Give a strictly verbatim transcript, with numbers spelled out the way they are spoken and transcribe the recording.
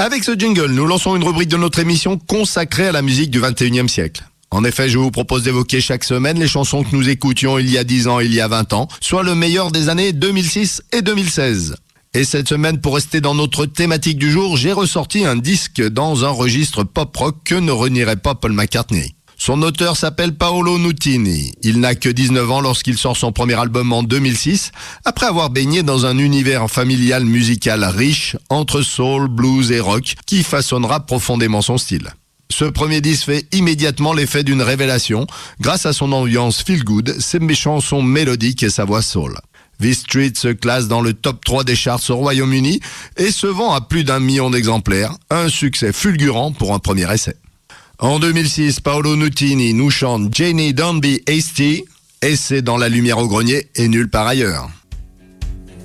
Avec ce jingle, nous lançons une rubrique de notre émission consacrée à la musique du vingt et unième siècle. En effet, je vous propose d'évoquer chaque semaine les chansons que nous écoutions il y a dix ans et il y a vingt ans, soit le meilleur des années deux mille six et deux mille seize. Et cette semaine, pour rester dans notre thématique du jour, j'ai ressorti un disque dans un registre pop-rock que ne renierait pas Paul McCartney. Son auteur s'appelle Paolo Nutini. Il n'a que dix-neuf ans lorsqu'il sort son premier album en deux mille six, après avoir baigné dans un univers familial musical riche entre soul, blues et rock qui façonnera profondément son style. Ce premier disque fait immédiatement l'effet d'une révélation grâce à son ambiance feel-good, ses chansons mélodiques et sa voix soul. This Street se classe dans le top trois des charts au Royaume-Uni et se vend à plus d'un million d'exemplaires, un succès fulgurant pour un premier essai. En deux mille six, Paolo Nutini nous chante Janie Don't Be Hasty et c'est dans La lumière au grenier et nulle part ailleurs.